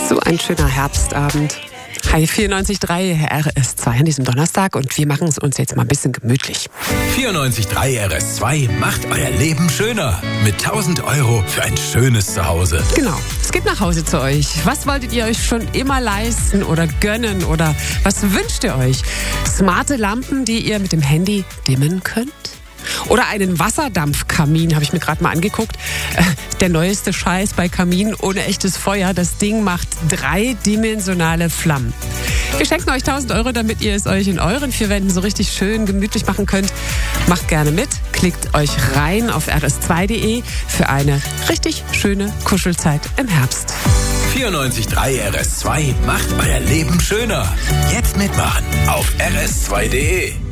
So ein schöner Herbstabend. Hi, 94.3 RS2 an diesem Donnerstag und wir machen es uns jetzt mal ein bisschen gemütlich. 94.3 RS2 macht euer Leben schöner mit 1.000 € für ein schönes Zuhause. Genau, es geht nach Hause zu euch. Was wolltet ihr euch schon immer leisten oder gönnen oder was wünscht ihr euch? Smarte Lampen, die ihr mit dem Handy dimmen könnt? Oder einen Wasserdampfkamin, habe ich mir gerade mal angeguckt. Der neueste Scheiß bei Kaminen ohne echtes Feuer. Das Ding macht 3-dimensionale Flammen. Wir schenken euch 1.000 €, damit ihr es euch in euren 4 Wänden so richtig schön gemütlich machen könnt. Macht gerne mit, klickt euch rein auf rs2.de für eine richtig schöne Kuschelzeit im Herbst. 94.3 RS2 macht euer Leben schöner. Jetzt mitmachen auf rs2.de.